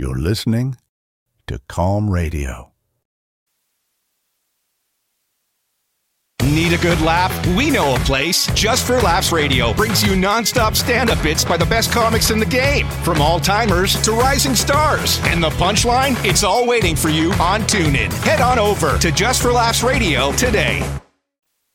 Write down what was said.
You're listening to Calm Radio. Need a good laugh? We know a place. Just for Laughs Radio brings you nonstop stand-up bits by the best comics in the game, from all-timers to rising stars. And the punchline? It's all waiting for you on TuneIn. Head on over to Just for Laughs Radio today.